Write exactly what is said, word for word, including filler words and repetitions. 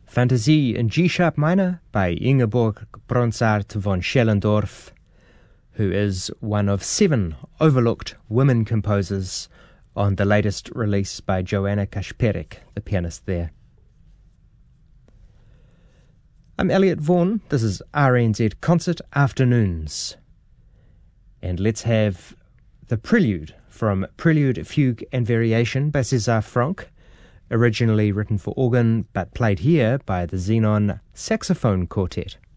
Fantasie in G-sharp minor by Ingeborg Bronsart von Schellendorf, who is one of seven overlooked women composers on the latest release by Joanna Kaczperek, the pianist there. I'm Elliot Vaughan. This is R N Z Concert Afternoons. And let's have the Prelude from Prelude, Fugue and Variation by César Franck, originally written for organ but played here by the Xenon Saxophone Quartet.